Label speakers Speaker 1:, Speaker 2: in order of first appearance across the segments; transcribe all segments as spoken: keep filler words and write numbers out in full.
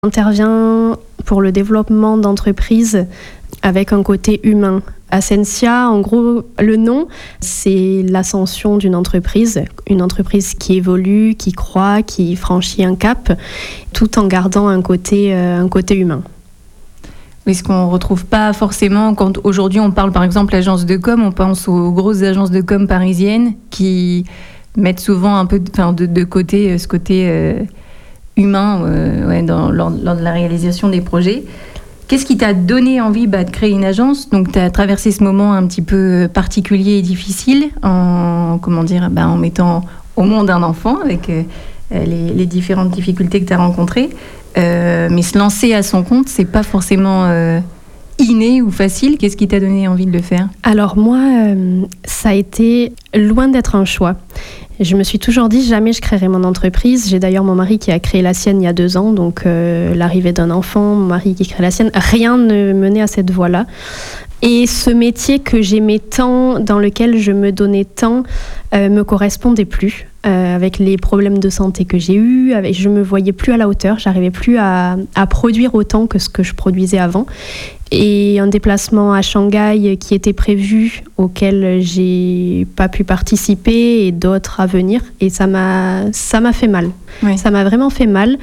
Speaker 1: Intervient pour le développement d'entreprises avec un côté humain. Ascensia, en gros, le nom, c'est l'ascension d'une entreprise, une entreprise qui évolue, qui croît, qui franchit un cap, tout en gardant un côté, euh, un côté humain.
Speaker 2: Oui, ce qu'on ne retrouve pas forcément quand aujourd'hui on parle par exemple agence de com, on pense aux grosses agences de com parisiennes qui mettent souvent un peu de, enfin, de, de côté ce côté euh, humain euh, ouais, dans, lors, lors de la réalisation des projets. Qu'est-ce qui t'a donné envie bah, de créer une agence ? Donc, tu as traversé ce moment un petit peu particulier et difficile en, comment dire, bah, en mettant au monde un enfant avec euh, les, les différentes difficultés que tu as rencontrées. Euh, mais se lancer à son compte, c'est pas forcément euh, inné ou facile. Qu'est-ce qui t'a donné envie de le faire ?
Speaker 1: Alors moi, euh, ça a été loin d'être un choix. Je me suis toujours dit jamais je créerai mon entreprise. J'ai d'ailleurs mon mari qui a créé la sienne il y a deux ans, donc euh, l'arrivée d'un enfant, mon mari qui crée la sienne, rien ne menait à cette voie-là. Et ce métier que j'aimais tant, dans lequel je me donnais tant, euh, me correspondait plus. Euh, avec les problèmes de santé que j'ai eus, avec, je me voyais plus à la hauteur, j'arrivais plus à, à produire autant que ce que je produisais avant. Et un déplacement à Shanghai qui était prévu, auquel j'ai pas pu participer, et d'autres à venir, et ça m'a, ça m'a fait mal. Oui. Ça m'a vraiment fait mal.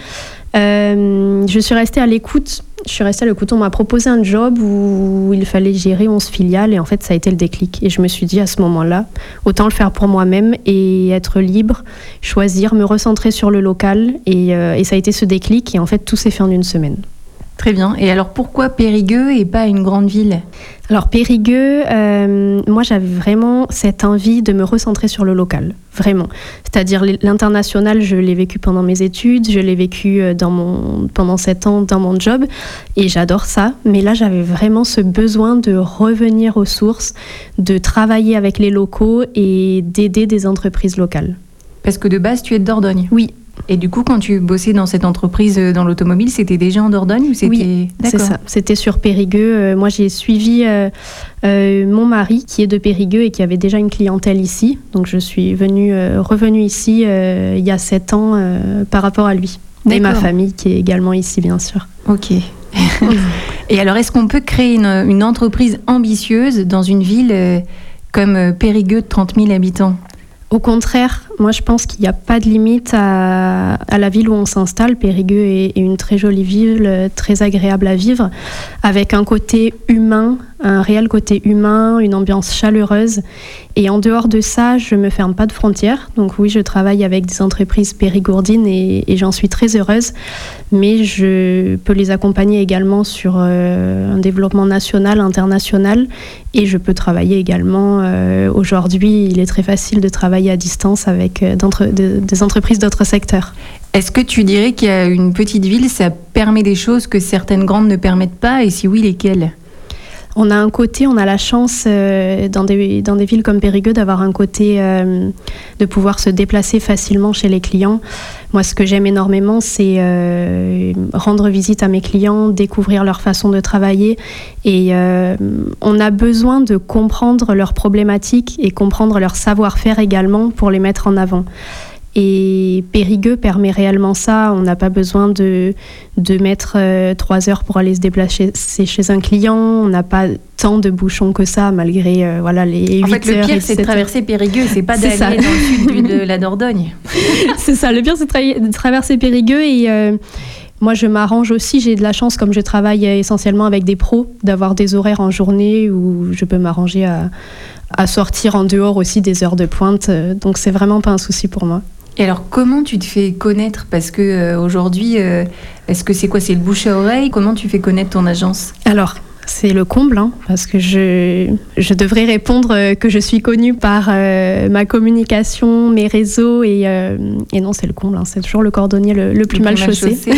Speaker 1: Euh, je suis restée à l'écoute. Je suis restée à l'écoute. On m'a proposé un job où il fallait gérer onze filiales, et en fait, ça a été le déclic. Et je me suis dit à ce moment-là, autant le faire pour moi-même et être libre, choisir, me recentrer sur le local. Et, euh, et ça a été ce déclic. Et en fait, tout s'est fait en une semaine.
Speaker 2: Très bien. Et alors, pourquoi Périgueux et pas une grande ville ?
Speaker 1: Alors, Périgueux, euh, moi, j'avais vraiment cette envie de me recentrer sur le local. Vraiment. C'est-à-dire, l'international, je l'ai vécu pendant mes études, je l'ai vécu dans mon, pendant sept ans dans mon job, et j'adore ça. Mais là, j'avais vraiment ce besoin de revenir aux sources, de travailler avec les locaux et d'aider des entreprises locales.
Speaker 2: Parce que de base, tu es de Dordogne ?
Speaker 1: Oui.
Speaker 2: Et du coup, quand tu bossais dans cette entreprise dans l'automobile, c'était déjà en Dordogne ou c'était...
Speaker 1: Oui,
Speaker 2: D'accord.
Speaker 1: C'est ça. C'était sur Périgueux. Euh, moi, j'ai suivi euh, euh, mon mari qui est de Périgueux et qui avait déjà une clientèle ici. Donc, je suis venue, euh, revenue ici euh, il y a sept ans euh, par rapport à lui. D'accord. Et ma famille qui est également ici, bien sûr.
Speaker 2: Ok. Et alors, est-ce qu'on peut créer une, une entreprise ambitieuse dans une ville euh, comme Périgueux de trente mille habitants ?
Speaker 1: Au contraire, moi je pense qu'il n'y a pas de limite à, à la ville où on s'installe. Périgueux est, est une très jolie ville, très agréable à vivre, avec un côté humain, un réel côté humain, une ambiance chaleureuse. Et en dehors de ça, je ne me ferme pas de frontières. Donc oui, je travaille avec des entreprises périgourdines et, et j'en suis très heureuse. Mais je peux les accompagner également sur euh, un développement national, international. Et je peux travailler également, euh, aujourd'hui, il est très facile de travailler à distance avec euh, de, des entreprises d'autres secteurs.
Speaker 2: Est-ce que tu dirais qu'il y a une petite ville, ça permet des choses que certaines grandes ne permettent pas, et si oui, lesquelles ?
Speaker 1: On a un côté, on a la chance euh, dans, des, dans des villes comme Périgueux d'avoir un côté euh, de pouvoir se déplacer facilement chez les clients. Moi, ce que j'aime énormément, c'est euh, rendre visite à mes clients, découvrir leur façon de travailler. Et euh, on a besoin de comprendre leurs problématiques et comprendre leur savoir-faire également pour les mettre en avant. Et Périgueux permet réellement ça. On n'a pas besoin de, de mettre euh, trois heures pour aller se déplacer chez un client. On n'a pas tant de bouchons que ça, malgré euh, voilà, les huit heures.
Speaker 2: En fait, le pire, c'est de traverser Périgueux, c'est pas d'aller dans le sud de la Dordogne.
Speaker 1: C'est ça, le pire, c'est de, tra- de traverser Périgueux. Et euh, moi, je m'arrange aussi. J'ai de la chance, comme je travaille essentiellement avec des pros, d'avoir des horaires en journée où je peux m'arranger à, à sortir en dehors aussi des heures de pointe. Donc, c'est vraiment pas un souci pour moi.
Speaker 2: Et alors, comment tu te fais connaître ? Parce que euh, aujourd'hui, euh, est-ce que c'est quoi ? C'est le bouche à oreille ? Comment tu fais connaître ton agence ?
Speaker 1: Alors, c'est le comble, hein, parce que je, je devrais répondre que je suis connue par euh, ma communication, mes réseaux, et, euh, et non, c'est le comble, hein, c'est toujours le cordonnier le, le plus le mal plus chaussé. chaussé.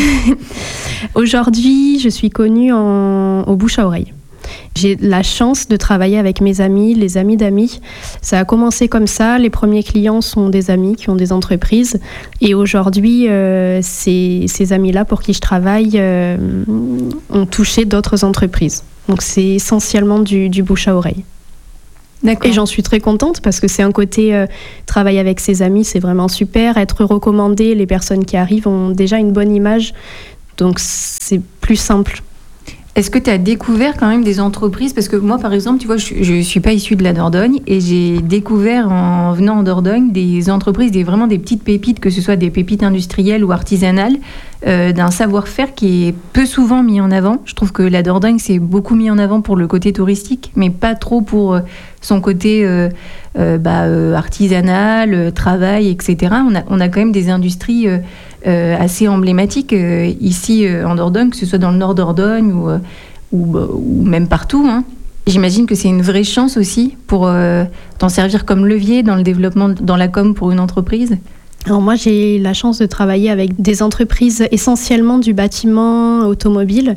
Speaker 1: Aujourd'hui, je suis connue en, au bouche à oreille. J'ai la chance de travailler avec mes amis, les amis d'amis. Ça a commencé comme ça. Les premiers clients sont des amis qui ont des entreprises. Et aujourd'hui, euh, ces, ces amis-là pour qui je travaille euh, ont touché d'autres entreprises. Donc c'est essentiellement du, du bouche à oreille. D'accord. Et j'en suis très contente parce que c'est un côté euh, travailler avec ses amis, c'est vraiment super. Être recommandé, les personnes qui arrivent ont déjà une bonne image Donc c'est plus simple.
Speaker 2: Est-ce que tu as découvert quand même des entreprises? Parce que moi, par exemple, tu vois, je ne suis pas issue de la Dordogne et j'ai découvert en venant en Dordogne des entreprises, des, vraiment des petites pépites, que ce soit des pépites industrielles ou artisanales, euh, d'un savoir-faire qui est peu souvent mis en avant. Je trouve que la Dordogne, c'est beaucoup mis en avant pour le côté touristique, mais pas trop pour euh, son côté euh, euh, bah, euh, artisanal, euh, travail, et cetera. On a, on a quand même des industries... Euh, Euh, assez emblématique euh, ici euh, en Dordogne, que ce soit dans le nord Dordogne ou, euh, ou, ou même partout. Hein. J'imagine que c'est une vraie chance aussi pour euh, t'en servir comme levier dans le développement, dans la com pour une entreprise.
Speaker 1: Alors moi, j'ai la chance de travailler avec des entreprises essentiellement du bâtiment automobile.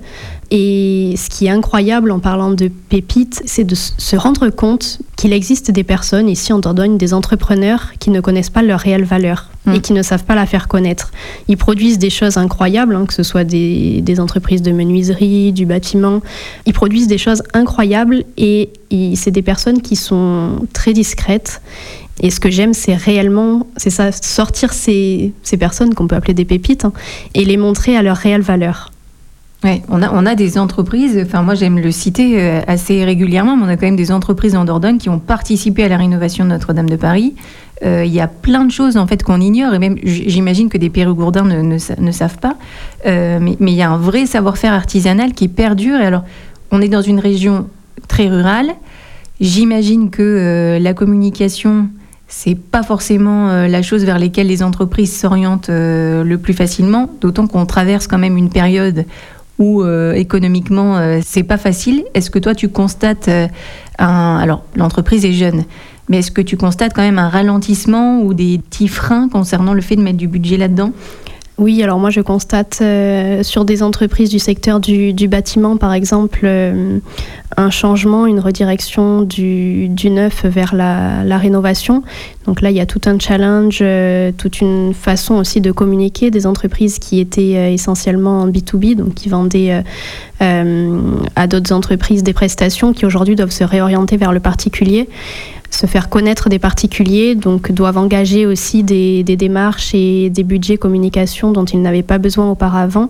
Speaker 1: Et ce qui est incroyable en parlant de pépites, c'est de se rendre compte qu'il existe des personnes ici en Dordogne, des entrepreneurs qui ne connaissent pas leur réelle valeur mmh. et qui ne savent pas la faire connaître. Ils produisent des choses incroyables, hein, que ce soit des, des entreprises de menuiserie, du bâtiment. Ils produisent des choses incroyables et, et c'est des personnes qui sont très discrètes. Et ce que j'aime, c'est réellement, c'est ça, sortir ces, ces personnes qu'on peut appeler des pépites hein, et les montrer à leur réelle valeur.
Speaker 2: Ouais, on a, on a des entreprises, enfin moi j'aime le citer euh, assez régulièrement, mais on a quand même des entreprises en Dordogne qui ont participé à la rénovation de Notre-Dame de Paris. Il euh, y a plein de choses en fait qu'on ignore, et même j'imagine que des Périgourdins ne, ne, ne savent pas, euh, mais il y a un vrai savoir-faire artisanal qui perdure. Et alors, on est dans une région très rurale, j'imagine que euh, la communication... c'est pas forcément euh, la chose vers laquelle les entreprises s'orientent euh, le plus facilement, d'autant qu'on traverse quand même une période où euh, économiquement euh, c'est pas facile. Est-ce que toi tu constates euh, un... alors l'entreprise est jeune, mais est-ce que tu constates quand même un ralentissement ou des petits freins concernant le fait de mettre du budget là-dedans ?
Speaker 1: Oui, alors moi je constate euh, sur des entreprises du secteur du, du bâtiment par exemple euh, un changement, une redirection du, du neuf vers la, la rénovation. Donc là il y a tout un challenge, euh, toute une façon aussi de communiquer des entreprises qui étaient euh, essentiellement en B deux B, donc qui vendaient euh, euh, à d'autres entreprises des prestations qui aujourd'hui doivent se réorienter vers le particulier, se faire connaître des particuliers, donc doivent engager aussi des, des démarches et des budgets communication dont ils n'avaient pas besoin auparavant,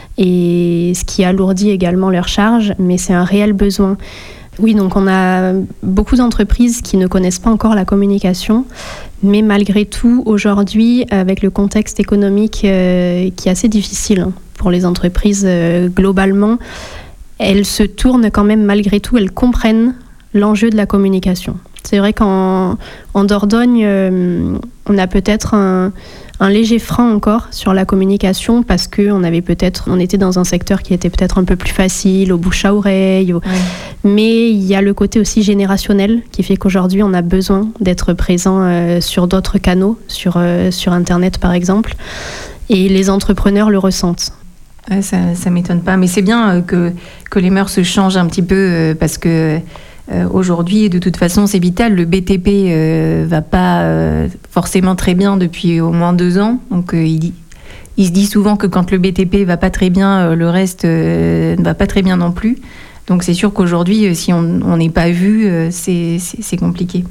Speaker 1: et ce qui alourdit également leurs charges, mais c'est un réel besoin. Oui, donc on a beaucoup d'entreprises qui ne connaissent pas encore la communication, mais malgré tout, aujourd'hui, avec le contexte économique euh, qui est assez difficile hein, pour les entreprises euh, globalement, elles se tournent quand même malgré tout, elles comprennent l'enjeu de la communication. C'est vrai qu'en en Dordogne, euh, on a peut-être un, un léger frein encore sur la communication parce qu'on avait peut-être, on était dans un secteur qui était peut-être un peu plus facile, au bouche à oreille. Au... Ouais. Mais il y a le côté aussi générationnel qui fait qu'aujourd'hui, on a besoin d'être présent euh, sur d'autres canaux, sur, euh, sur Internet par exemple. Et les entrepreneurs le ressentent.
Speaker 2: Ouais, ça ne m'étonne pas. Mais c'est bien euh, que, que les mœurs se changent un petit peu euh, parce que... Euh, aujourd'hui, de toute façon, c'est vital. Le B T P euh, va pas euh, forcément très bien depuis au moins deux ans. Donc, euh, il, il se dit souvent que quand le B T P va pas très bien, euh, le reste euh, ne va pas très bien non plus. Donc, c'est sûr qu'aujourd'hui, euh, si on n'est pas vu, euh, c'est, c'est, c'est compliqué.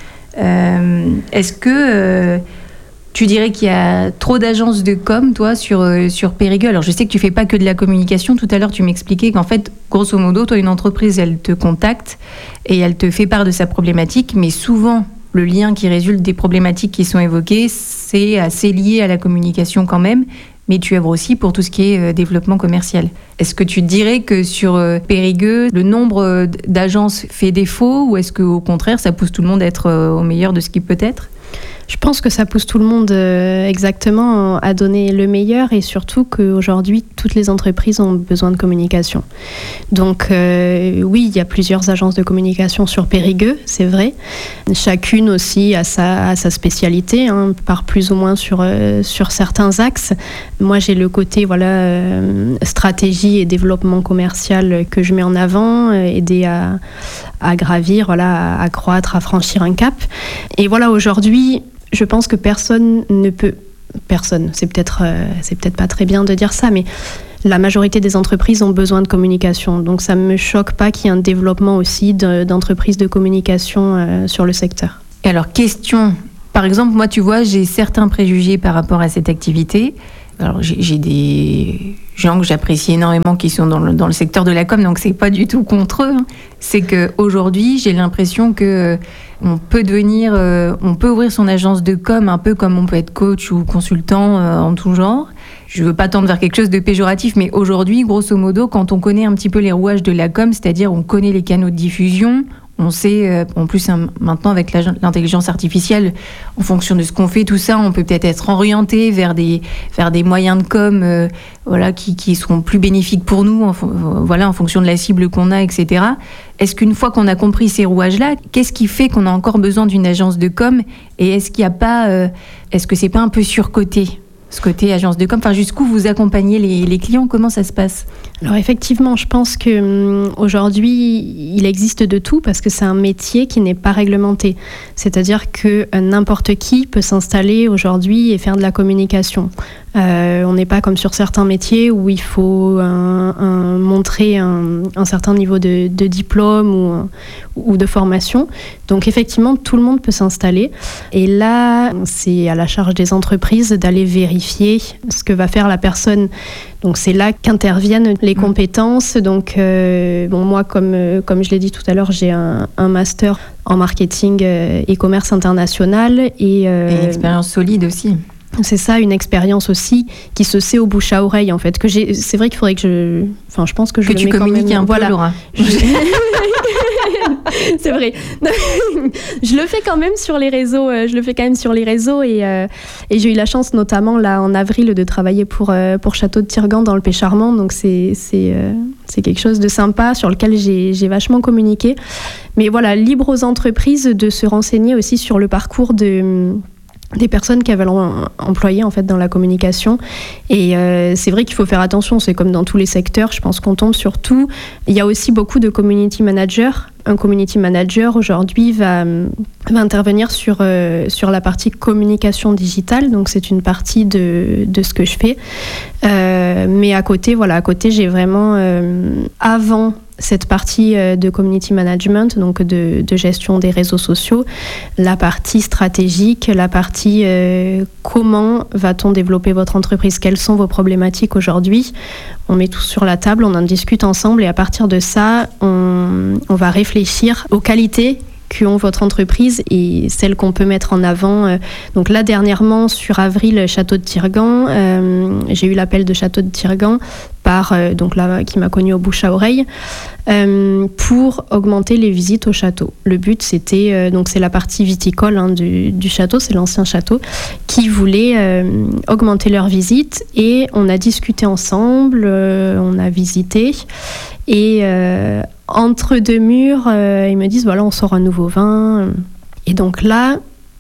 Speaker 2: Euh, est-ce que euh, tu dirais qu'il y a trop d'agences de com, toi, sur, euh, sur Périgueux ? Alors, je sais que tu fais pas que de la communication. Tout à l'heure, tu m'expliquais qu'en fait, grosso modo, toi, une entreprise, elle te contacte et elle te fait part de sa problématique. Mais souvent, le lien qui résulte des problématiques qui sont évoquées, c'est assez lié à la communication quand même. Mais tu œuvres aussi pour tout ce qui est euh, développement commercial. Est-ce que tu dirais que sur euh, Périgueux, le nombre d'agences fait défaut ou est-ce qu'au contraire, ça pousse tout le monde à être euh, au meilleur de ce qu'il peut être ?
Speaker 1: Je pense que ça pousse tout le monde euh, exactement à donner le meilleur et surtout qu'aujourd'hui, toutes les entreprises ont besoin de communication. Donc euh, oui, il y a plusieurs agences de communication sur Périgueux, c'est vrai. Chacune aussi a sa, a sa spécialité, hein, part plus ou moins sur, euh, sur certains axes. Moi, j'ai le côté voilà, euh, stratégie et développement commercial que je mets en avant, euh, aider à, à gravir, voilà, à, à croître, à franchir un cap. Et voilà, aujourd'hui, je pense que personne ne peut... Personne, c'est peut-être, euh, c'est peut-être pas très bien de dire ça, mais la majorité des entreprises ont besoin de communication. Donc ça ne me choque pas qu'il y ait un développement aussi de, d'entreprises de communication euh, sur le secteur.
Speaker 2: Et alors, question... Par exemple, moi, tu vois, j'ai certains préjugés par rapport à cette activité. alors j'ai, j'ai des gens que j'apprécie énormément qui sont dans le, dans le secteur de la com, donc c'est pas du tout contre eux. Hein. C'est qu'aujourd'hui, j'ai l'impression que on peut devenir, euh, on peut ouvrir son agence de com un peu comme on peut être coach ou consultant euh, en tout genre. Je veux pas tendre vers quelque chose de péjoratif, mais aujourd'hui, grosso modo, quand on connaît un petit peu les rouages de la com, c'est-à-dire on connaît les canaux de diffusion, on sait, euh, en plus hein, maintenant avec la, l'intelligence artificielle, en fonction de ce qu'on fait, tout ça, on peut peut-être être orienté vers des, vers des moyens de com euh, voilà, qui, qui seront plus bénéfiques pour nous, en, euh, voilà, en fonction de la cible qu'on a, et cetera. Est-ce qu'une fois qu'on a compris ces rouages-là, qu'est-ce qui fait qu'on a encore besoin d'une agence de com ? Et est-ce qu'il y a pas, euh, est-ce que c'est pas un peu surcoté ? Ce côté agence de com, enfin jusqu'où vous accompagnez les, les clients, comment ça se passe ?
Speaker 1: Alors effectivement, je pense que hum, aujourd'hui, il existe de tout parce que c'est un métier qui n'est pas réglementé. C'est-à-dire que euh, n'importe qui peut s'installer aujourd'hui et faire de la communication. Euh, on n'est pas comme sur certains métiers où il faut un, un, montrer un, un certain niveau de, de diplôme ou, un, ou de formation. Donc effectivement, tout le monde peut s'installer. Et là, c'est à la charge des entreprises d'aller vérifier ce que va faire la personne. Donc c'est là qu'interviennent les compétences. Donc euh, bon, moi, comme, comme je l'ai dit tout à l'heure, j'ai un, un master en marketing euh, et commerce international. Et, euh,
Speaker 2: et une expérience solide aussi.
Speaker 1: C'est ça, une expérience aussi qui se sait au bouche à oreille en fait. Que j'ai, c'est vrai qu'il faudrait que je, enfin je pense que je
Speaker 2: que
Speaker 1: le
Speaker 2: tu
Speaker 1: mets quand
Speaker 2: communiques
Speaker 1: même.
Speaker 2: un
Speaker 1: Voilà.
Speaker 2: peu, Laura.
Speaker 1: Je... c'est vrai. Je le fais quand même sur les réseaux. Je le fais quand même sur les réseaux et, euh, et j'ai eu la chance notamment là en avril de travailler pour euh, pour Château de Tirgan dans le Pêche-Armand. Donc c'est c'est euh, c'est quelque chose de sympa sur lequel j'ai j'ai vachement communiqué. Mais voilà, libre aux entreprises de se renseigner aussi sur le parcours de des personnes qui avaient employé en fait dans la communication et euh, c'est vrai qu'il faut faire attention, c'est comme dans tous les secteurs, je pense qu'on tombe sur tout. Il y a aussi beaucoup de community managers. Un community manager aujourd'hui va, va intervenir sur, euh, sur la partie communication digitale, donc c'est une partie de, de ce que je fais. Euh, mais à côté, voilà, à côté j'ai vraiment euh, avant cette partie de community management, donc de, de gestion des réseaux sociaux, la partie stratégique, la partie euh, comment va-t-on développer votre entreprise, quelles sont vos problématiques aujourd'hui. On met tout sur la table, on en discute ensemble et à partir de ça, on, on va réfléchir aux qualités qu'ont votre entreprise et celles qu'on peut mettre en avant. Donc là, dernièrement, sur avril, Château de Tirgan, euh, j'ai eu l'appel de Château de Tirgan par, euh, donc là, qui m'a connue au bouche à oreille, euh, pour augmenter les visites au château. Le but, c'était, euh, donc c'est la partie viticole hein, du, du château, c'est l'ancien château, qui voulait euh, augmenter leurs visites et on a discuté ensemble, euh, on a visité et euh, entre deux murs, euh, ils me disent voilà, on sort un nouveau vin. Et donc là,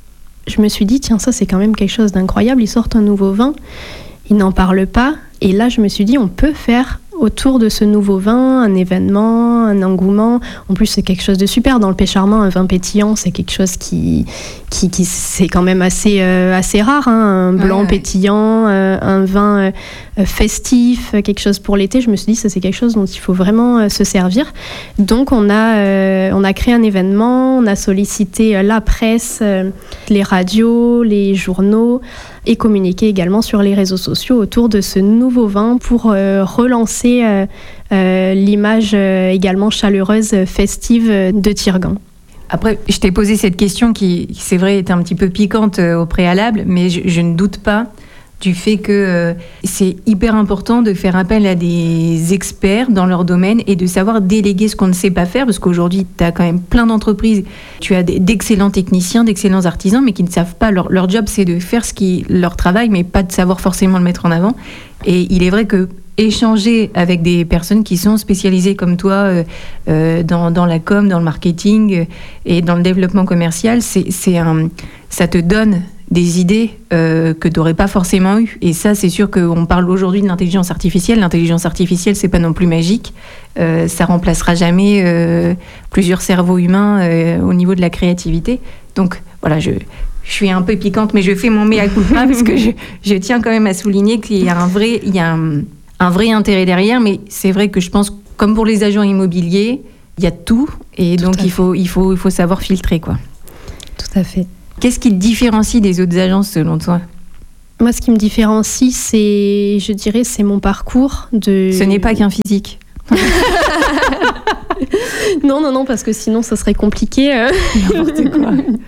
Speaker 1: je me suis dit tiens, ça c'est quand même quelque chose d'incroyable. Ils sortent un nouveau vin, ils n'en parlent pas. Et là, je me suis dit on peut faire autour de ce nouveau vin un événement, un engouement. En plus, c'est quelque chose de super. Dans le Pêche-Armand, un vin pétillant, c'est quelque chose qui, qui, qui c'est quand même assez, euh, assez rare. Hein, un blanc ouais, ouais. pétillant, euh, un vin euh, festif, quelque chose pour l'été. Je me suis dit, ça c'est quelque chose dont il faut vraiment euh, se servir. Donc, on a, euh, on a créé un événement, on a sollicité euh, la presse, euh, les radios, les journaux et communiqué également sur les réseaux sociaux autour de ce nouveau vin pour euh, relancer euh, euh, l'image euh, également chaleureuse, festive de Tirgan.
Speaker 2: Après, je t'ai posé cette question qui, c'est vrai, était un petit peu piquante euh, au préalable, mais je, je ne doute pas du fait que euh, c'est hyper important de faire appel à des experts dans leur domaine et de savoir déléguer ce qu'on ne sait pas faire, parce qu'aujourd'hui, tu as quand même plein d'entreprises, tu as d'excellents techniciens, d'excellents artisans, mais qui ne savent pas, leur, leur job, c'est de faire ce qui leur travaille, mais pas de savoir forcément le mettre en avant. Et il est vrai que échanger avec des personnes qui sont spécialisées comme toi euh, euh, dans, dans la com, dans le marketing euh, et dans le développement commercial, c'est, c'est un, ça te donne des idées euh, que tu n'aurais pas forcément eues. Et ça, c'est sûr qu'on parle aujourd'hui de l'intelligence artificielle. L'intelligence artificielle, c'est pas non plus magique. Euh, ça remplacera jamais euh, plusieurs cerveaux humains euh, au niveau de la créativité. Donc, voilà, je... Je suis un peu piquante, mais je fais mon mea culpa parce que je, je tiens quand même à souligner qu'il y a un vrai, il y a un, un vrai intérêt derrière. Mais c'est vrai que je pense, comme pour les agents immobiliers, il y a tout. Et tout donc, il faut, il, faut, il faut savoir filtrer, quoi.
Speaker 1: Tout à fait.
Speaker 2: Qu'est-ce qui te différencie des autres agences, selon toi ?
Speaker 1: Moi, ce qui me différencie, c'est, je dirais, c'est mon parcours de...
Speaker 2: Ce n'est pas qu'un physique.
Speaker 1: Non, non, non, parce que sinon, ça serait compliqué. euh.
Speaker 2: N'importe quoi.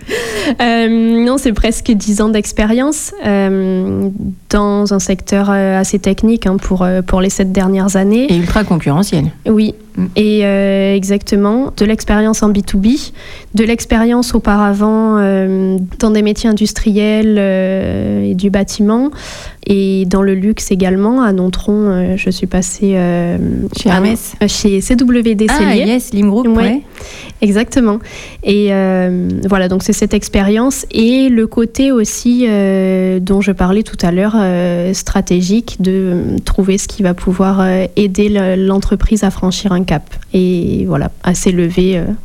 Speaker 1: Euh, non, c'est presque dix ans d'expérience euh, dans un secteur euh, assez technique hein, pour, euh, pour les sept dernières années.
Speaker 2: Et ultra concurrentiel.
Speaker 1: Oui,
Speaker 2: Mm.
Speaker 1: et euh, exactement. De l'expérience en B deux B, de l'expérience auparavant euh, dans des métiers industriels euh, et du bâtiment, et dans le luxe également. À Nontron, euh, je suis passée euh,
Speaker 2: Chez
Speaker 1: à-
Speaker 2: Hermès.
Speaker 1: euh, chez C W D
Speaker 2: Ah
Speaker 1: Cellier.
Speaker 2: yes, Lim Group,
Speaker 1: Ouais.
Speaker 2: ouais.
Speaker 1: Exactement. Et euh, voilà, donc c'est cette expérience et le côté aussi euh, dont je parlais tout à l'heure, euh, stratégique, de euh, trouver ce qui va pouvoir euh, aider le- l'entreprise à franchir un cap. Et voilà, à s'élever, euh,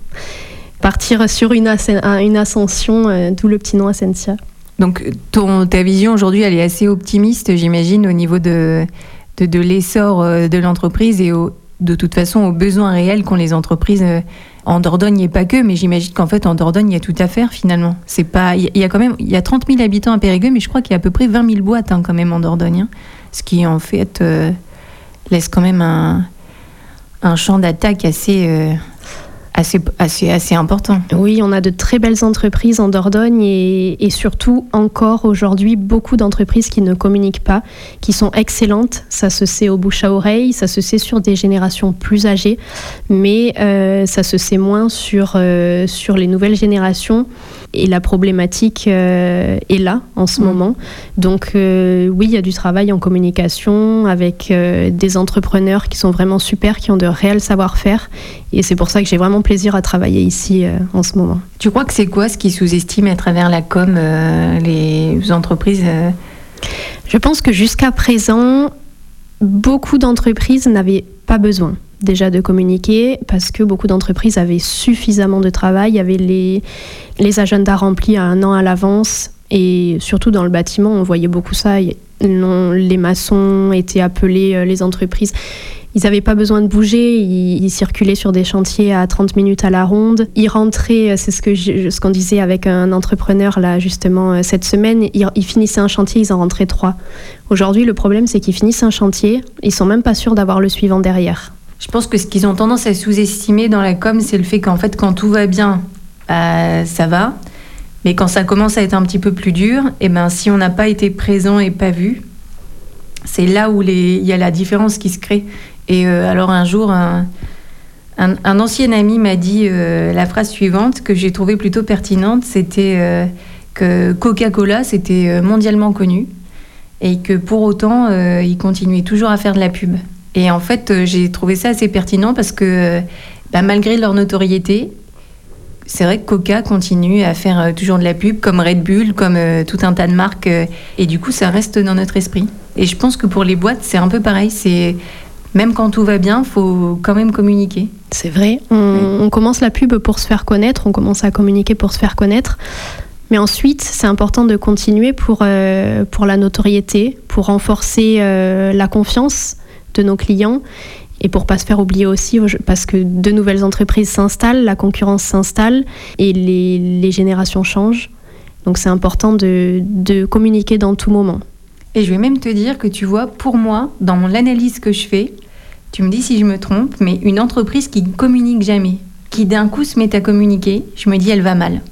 Speaker 1: partir sur une, asc- une ascension, euh, d'où le petit nom Ascensia.
Speaker 2: Donc ton, ta vision aujourd'hui, elle est assez optimiste, j'imagine, au niveau de, de, de l'essor euh, de l'entreprise et au, de toute façon aux besoins réels qu'ont les entreprises euh, en Dordogne et pas que, mais j'imagine qu'en fait en Dordogne, il y a tout à faire finalement. C'est pas, il y, a- il y a quand même, il y a trente mille habitants à Périgueux, mais je crois qu'il y a à peu près vingt mille boîtes hein, quand même en Dordogne, hein, ce qui en fait euh, laisse quand même un, un champ d'attaque assez, euh, assez, assez, assez important.
Speaker 1: Oui, on a de très belles entreprises en Dordogne et, et surtout encore aujourd'hui beaucoup d'entreprises qui ne communiquent pas, qui sont excellentes. Ça se sait au bouche à oreille, ça se sait sur des générations plus âgées, mais euh, ça se sait moins sur, euh, sur les nouvelles générations. Et la problématique euh, est là en ce
Speaker 2: Mmh.
Speaker 1: moment. Donc euh, oui, il y a du travail en communication avec euh, des entrepreneurs qui sont vraiment super, qui ont de réels savoir-faire. Et c'est pour ça que j'ai vraiment plaisir à travailler ici euh, en ce moment.
Speaker 2: Tu crois que c'est quoi ce qui sous-estime à travers la com euh, les entreprises euh,
Speaker 1: Je pense que jusqu'à présent, beaucoup d'entreprises n'avaient pas besoin déjà de communiquer parce que beaucoup d'entreprises avaient suffisamment de travail, avaient les, les agendas remplis à un an à l'avance et surtout dans le bâtiment, on voyait beaucoup ça. Non, les maçons étaient appelés, euh, les entreprises. Ils n'avaient pas besoin de bouger, ils, ils circulaient sur des chantiers à trente minutes à la ronde. Ils rentraient, c'est ce, que je, ce qu'on disait avec un entrepreneur là justement cette semaine, ils, ils finissaient un chantier, ils en rentraient trois. Aujourd'hui, le problème c'est qu'ils finissent un chantier, ils sont même pas sûrs d'avoir le suivant derrière.
Speaker 2: Je pense que ce qu'ils ont tendance à sous-estimer dans la com, c'est le fait qu'en fait, quand tout va bien, euh, ça va. Mais quand ça commence à être un petit peu plus dur, et ben, si on n'a pas été présent et pas vu, c'est là où les... il y a la différence qui se crée. Et euh, alors un jour, un, un, un ancien ami m'a dit euh, la phrase suivante que j'ai trouvée plutôt pertinente, c'était euh, que Coca-Cola, c'était mondialement connu et que pour autant, euh, il continuait toujours à faire de la pub. Et en fait, euh, j'ai trouvé ça assez pertinent parce que euh, bah, malgré leur notoriété, c'est vrai que Coca continue à faire euh, toujours de la pub, comme Red Bull, comme euh, tout un tas de marques. Euh, et du coup, ça reste dans notre esprit. Et je pense que pour les boîtes, c'est un peu pareil. C'est, même quand tout va bien, il faut quand même communiquer.
Speaker 1: C'est vrai, on, oui. on commence la pub pour se faire connaître, on commence à communiquer pour se faire connaître. Mais ensuite, c'est important de continuer pour, euh, pour la notoriété, pour renforcer euh, la confiance de nos clients et pour pas se faire oublier aussi parce que de nouvelles entreprises s'installent, la concurrence s'installe et les, les générations changent. Donc c'est important de, de communiquer dans tout moment.
Speaker 2: Et je vais même te dire que tu vois, pour moi, dans l'analyse que je fais, tu me dis si je me trompe, mais une entreprise qui ne communique jamais, qui d'un coup se met à communiquer, je me dis elle va mal.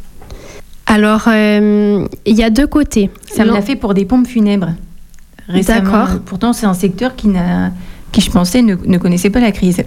Speaker 1: Alors, il euh, y a deux côtés.
Speaker 2: Ça me l'a fait pour des pompes funèbres. Récemment.
Speaker 1: D'accord.
Speaker 2: Pourtant, c'est un secteur qui, n'a, qui je pensais, ne, ne connaissait pas la crise.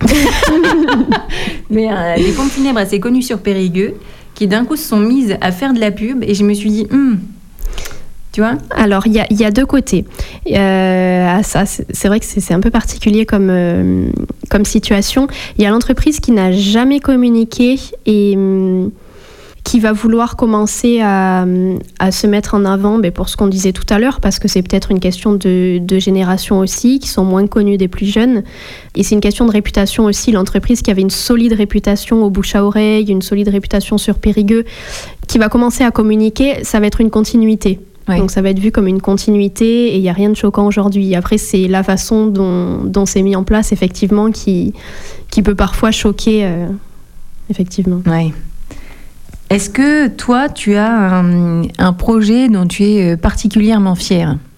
Speaker 2: Mais euh, des pompes funèbres assez connues sur Périgueux, qui d'un coup se sont mises à faire de la pub, et je me suis dit, hm, tu vois ?
Speaker 1: Alors, il y a, y a deux côtés. Euh, ça, c'est, c'est vrai que c'est, c'est un peu particulier comme, euh, comme situation. Il y a l'entreprise qui n'a jamais communiqué et... Hum, qui va vouloir commencer à, à se mettre en avant ben pour ce qu'on disait tout à l'heure, parce que c'est peut-être une question de, de génération aussi, qui sont moins connues des plus jeunes. Et c'est une question de réputation aussi. L'entreprise qui avait une solide réputation au bouche à oreille, une solide réputation sur Périgueux, qui va commencer à communiquer, ça va être une continuité. Oui. Donc ça va être vu comme une continuité et il n'y a rien de choquant aujourd'hui. Après, c'est la façon dont, dont c'est mis en place, effectivement, qui, qui peut parfois choquer, euh, effectivement.
Speaker 2: Oui. Est-ce que toi, tu as un, un projet dont tu es particulièrement fière ?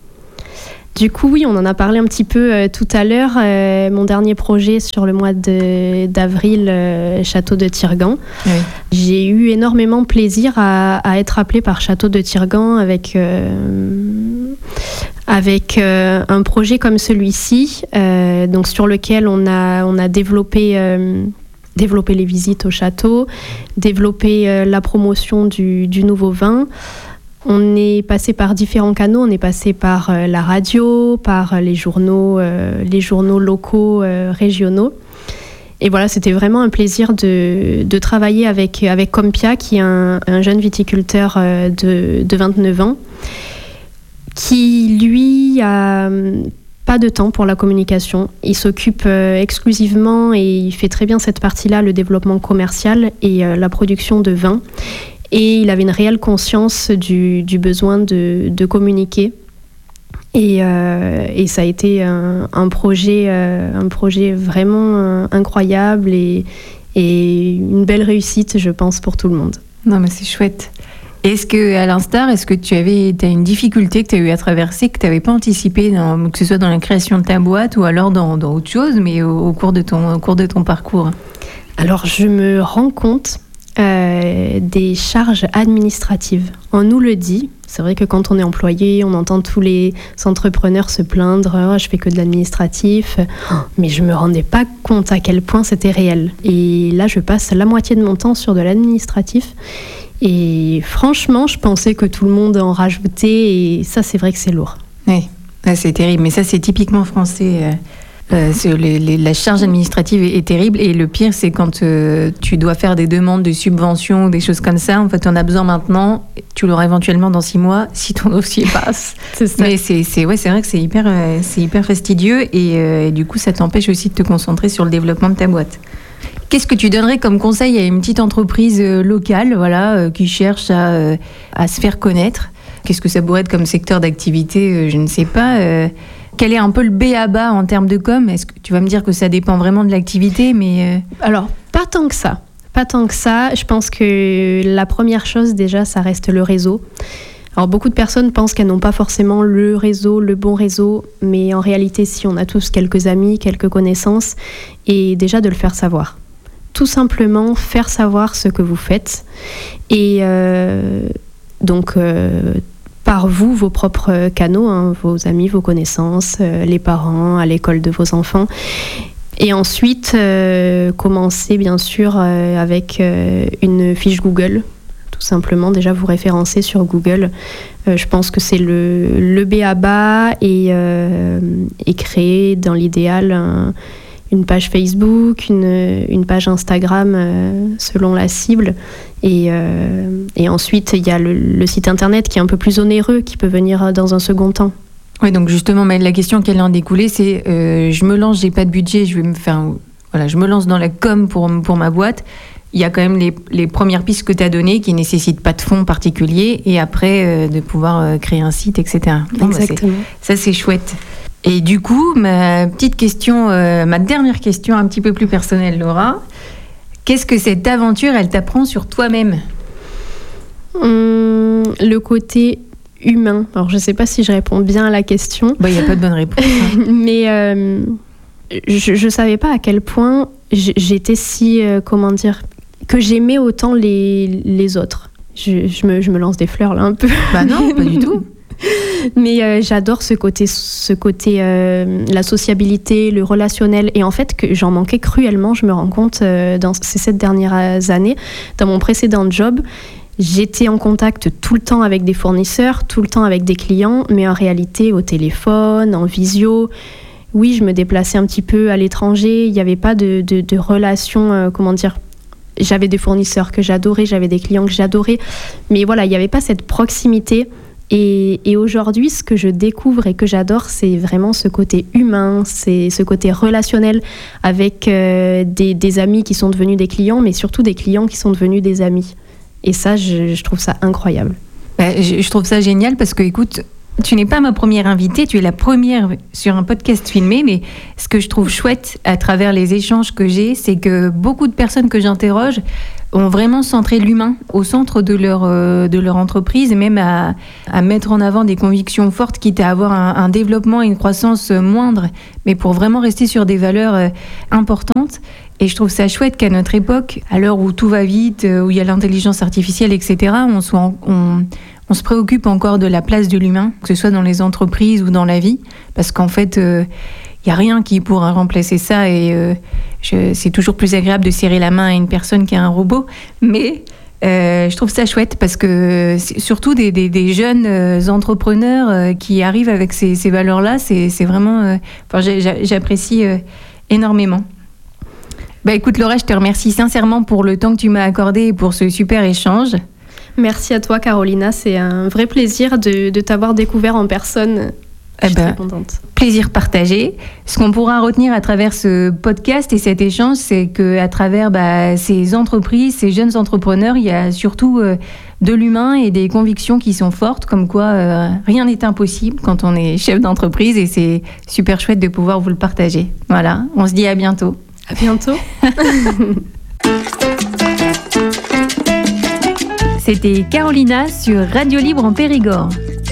Speaker 1: Du coup, oui, on en a parlé un petit peu euh, tout à l'heure. Euh, mon dernier projet sur le mois de, d'avril, euh, Château de Tirgan. Oui. J'ai eu énormément plaisir à, à être appelée par Château de Tirgan avec, euh, avec euh, un projet comme celui-ci, euh, donc sur lequel on a, on a développé... Euh, développer les visites au château, développer euh, la promotion du, du nouveau vin. On est passé par différents canaux, on est passé par euh, la radio, par euh, les journaux, euh, les journaux locaux, euh, régionaux. Et voilà, c'était vraiment un plaisir de, de travailler avec, avec Compia, qui est un, un jeune viticulteur euh, de, de vingt-neuf ans, qui lui a... pas de temps pour la communication. Il s'occupe euh, exclusivement et il fait très bien cette partie-là, le développement commercial et euh, la production de vin. Et il avait une réelle conscience du, du besoin de, de communiquer. Et, euh, et ça a été un, un, projet, euh, un projet vraiment euh, incroyable et, et une belle réussite, je pense, pour tout le monde.
Speaker 2: Non, mais c'est chouette. Est-ce que, à l'instar, est-ce que tu avais t'as une difficulté que tu as eu à traverser, que tu n'avais pas anticipée, dans, que ce soit dans la création de ta boîte ou alors dans, dans autre chose, mais au, au, cours de ton, au cours de ton parcours?
Speaker 1: Alors, je me rends compte euh, des charges administratives. On nous le dit. C'est vrai que quand on est employé, on entend tous les entrepreneurs se plaindre oh, « je fais que de l'administratif », mais je ne me rendais pas compte à quel point c'était réel. Et là, je passe la moitié de mon temps sur de l'administratif. Et franchement, je pensais que tout le monde en rajoutait, et ça, c'est vrai que c'est lourd.
Speaker 2: Oui, c'est terrible, mais ça, c'est typiquement français. Euh, c'est, les, les, la charge administrative est, est terrible, et le pire, c'est quand euh, tu dois faire des demandes de subventions, des choses comme ça. En fait, tu en as besoin maintenant, tu l'auras éventuellement dans six mois, si ton dossier passe. C'est ça. Mais c'est, c'est, ouais, c'est vrai que c'est hyper, euh, c'est hyper fastidieux, et, euh, et du coup, ça t'empêche aussi de te concentrer sur le développement de ta boîte. Qu'est-ce que tu donnerais comme conseil à une petite entreprise locale, voilà, euh, qui cherche à, euh, à se faire connaître? Qu'est-ce que ça pourrait être comme secteur d'activité? euh, Je ne sais pas. Euh, quel est un peu le B A B A en termes de com? Est-ce que tu vas me dire que ça dépend vraiment de l'activité, mais euh...
Speaker 1: Alors, pas tant que ça. Pas tant que ça. Je pense que la première chose, déjà, ça reste le réseau. Alors, beaucoup de personnes pensent qu'elles n'ont pas forcément le réseau, le bon réseau, mais en réalité, si, on a tous quelques amis, quelques connaissances, et déjà de le faire savoir. Tout simplement faire savoir ce que vous faites et euh, donc euh, par vous, vos propres canaux, hein, vos amis, vos connaissances, euh, les parents, à l'école de vos enfants. Et ensuite, euh, commencer bien sûr euh, avec euh, une fiche Google, tout simplement, déjà vous référencer sur Google. Euh, je pense que c'est le, le B A B A et, euh, et créer dans l'idéal un une page Facebook, une, une page Instagram euh, selon la cible. Et, euh, et ensuite, il y a le, le site internet qui est un peu plus onéreux, qui peut venir dans un second temps.
Speaker 2: Oui, donc justement, mais la question qu'elle en découlait, c'est euh, je me lance, j'ai pas de budget, je vais me faire, voilà, je me lance dans la com pour, pour ma boîte. Il y a quand même les, les premières pistes que tu as données qui ne nécessitent pas de fonds particuliers et après euh, de pouvoir euh, créer un site, et cetera. Bon,
Speaker 1: exactement.
Speaker 2: Bah, c'est, ça, c'est chouette. Et du coup, ma petite question, euh, ma dernière question un petit peu plus personnelle, Laura. Qu'est-ce que cette aventure, elle t'apprend sur toi-même?
Speaker 1: Hum, Le côté humain. Alors, je ne sais pas si je réponds bien à la question.
Speaker 2: Bah, il n'y a pas de bonne réponse. Hein.
Speaker 1: Mais euh, je ne savais pas à quel point j'étais si, euh, comment dire, que j'aimais autant les, les autres. Je, je, me, je me lance des fleurs là un peu.
Speaker 2: Bah non, pas du tout.
Speaker 1: Mais euh, j'adore ce côté, ce côté euh, la sociabilité, le relationnel. Et en fait, que j'en manquais cruellement, je me rends compte, euh, dans ces sept dernières années, dans mon précédent job, j'étais en contact tout le temps avec des fournisseurs, tout le temps avec des clients, mais en réalité, au téléphone, en visio. Oui, je me déplaçais un petit peu à l'étranger. Il n'y avait pas de, de, de relation, euh, comment dire... J'avais des fournisseurs que j'adorais, j'avais des clients que j'adorais. Mais voilà, il n'y avait pas cette proximité. Et, et aujourd'hui, ce que je découvre et que j'adore, c'est vraiment ce côté humain, c'est ce côté relationnel avec euh, des, des amis qui sont devenus des clients, mais surtout des clients qui sont devenus des amis. Et ça, je, je trouve ça incroyable.
Speaker 2: Bah, je, je trouve ça génial parce que, écoute, tu n'es pas ma première invitée, tu es la première sur un podcast filmé, mais ce que je trouve chouette à travers les échanges que j'ai, c'est que beaucoup de personnes que j'interroge ont vraiment centré l'humain au centre de leur, euh, de leur entreprise et même à, à mettre en avant des convictions fortes, quitte à avoir un, un développement et une croissance moindre, mais pour vraiment rester sur des valeurs euh, importantes. Et je trouve ça chouette qu'à notre époque, à l'heure où tout va vite, où il y a l'intelligence artificielle, et cetera, on, soit en, on, on se préoccupe encore de la place de l'humain, que ce soit dans les entreprises ou dans la vie, parce qu'en fait... Euh, il n'y a rien qui pourra remplacer ça et euh, je, c'est toujours plus agréable de serrer la main à une personne qu'à un robot. Mais euh, je trouve ça chouette parce que c'est surtout des, des, des jeunes euh, entrepreneurs euh, qui arrivent avec ces, ces valeurs-là, c'est, c'est vraiment... Euh, enfin, j'ai, j'apprécie euh, énormément. Bah, écoute Laura, je te remercie sincèrement pour le temps que tu m'as accordé et pour ce super échange.
Speaker 1: Merci à toi Carolina, c'est un vrai plaisir de, de t'avoir découvert en personne. Je suis eh ben, très contente.
Speaker 2: Plaisir partagé. Ce qu'on pourra retenir à travers ce podcast et cet échange, c'est qu'à travers bah, ces entreprises, ces jeunes entrepreneurs, il y a surtout euh, de l'humain et des convictions qui sont fortes, comme quoi euh, rien n'est impossible quand on est chef d'entreprise et c'est super chouette de pouvoir vous le partager. Voilà, on se dit à bientôt.
Speaker 1: À bientôt.
Speaker 2: C'était Carolina sur Radio Libre en Périgord.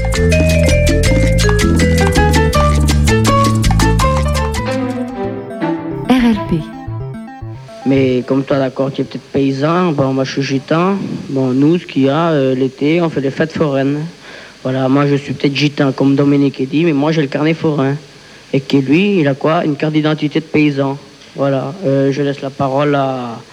Speaker 2: R L P.
Speaker 3: Mais comme toi, d'accord, tu es peut-être paysan, bon, moi je suis gitan. Bon, nous, ce qu'il y a, euh, l'été, on fait des fêtes foraines. Voilà, moi je suis peut-être gitan, comme Dominique a dit, mais moi j'ai le carnet forain. Et qui lui, il a quoi? Une carte d'identité de paysan. Voilà, euh, je laisse la parole à...